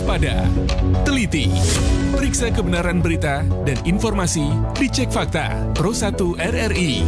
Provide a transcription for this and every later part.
waspada, teliti, periksa kebenaran berita dan informasi, dicek fakta. Pro 1 RRI.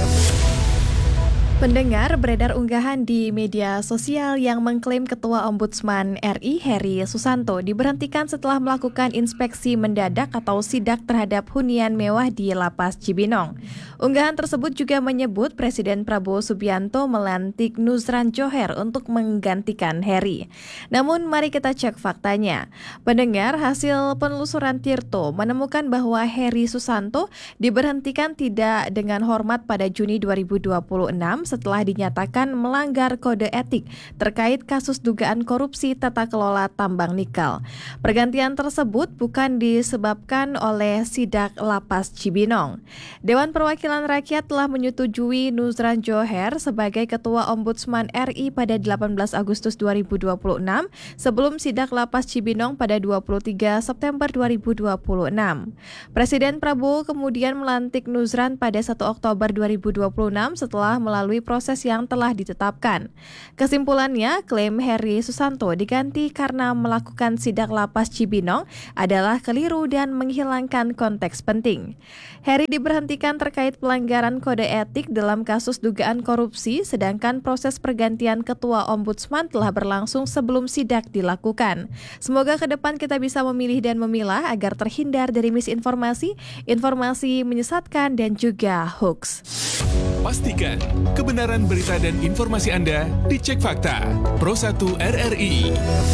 Pendengar, beredar unggahan di media sosial yang mengklaim Ketua Ombudsman RI Heri Susanto diberhentikan setelah melakukan inspeksi mendadak atau sidak terhadap hunian mewah di Lapas Cibinong. Unggahan tersebut juga menyebut Presiden Prabowo Subianto melantik Nuzran Johar untuk menggantikan Heri. Namun mari kita cek faktanya. Pendengar, hasil penelusuran Tirto menemukan bahwa Heri Susanto diberhentikan tidak dengan hormat pada Juni 2026 setelah dinyatakan melanggar kode etik terkait kasus dugaan korupsi tata kelola tambang nikel. Pergantian tersebut bukan disebabkan oleh sidak Lapas Cibinong. Dewan Perwakilan Rakyat telah menyetujui Nuzran Johar sebagai Ketua Ombudsman RI pada 18 Agustus 2026 sebelum sidak Lapas Cibinong pada 23 September 2026. Presiden Prabowo kemudian melantik Nuzran pada 1 Oktober 2026 setelah melalui proses yang telah ditetapkan. Kesimpulannya, klaim Heri Susanto diganti karena melakukan sidak Lapas Cibinong adalah keliru dan menghilangkan konteks penting. Heri diberhentikan terkait pelanggaran kode etik dalam kasus dugaan korupsi, sedangkan proses pergantian Ketua Ombudsman telah berlangsung sebelum sidak dilakukan. Semoga ke depan kita bisa memilih dan memilah agar terhindar dari misinformasi, informasi menyesatkan, dan juga hoax. Pastikan kebenaran berita dan informasi Anda dicek fakta. Pro 1 RRI.